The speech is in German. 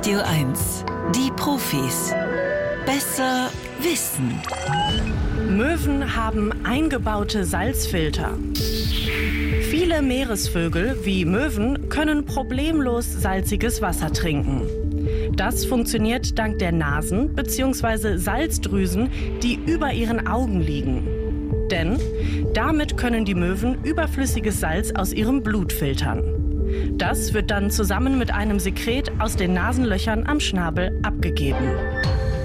Radio 1, die Profis. Besser wissen. Möwen haben eingebaute Salzfilter. Viele Meeresvögel wie Möwen können problemlos salziges Wasser trinken. Das funktioniert dank der Nasen bzw. Salzdrüsen, die über ihren Augen liegen. Denn damit können die Möwen überflüssiges Salz aus ihrem Blut filtern. Das wird dann zusammen mit einem Sekret aus den Nasenlöchern am Schnabel abgegeben.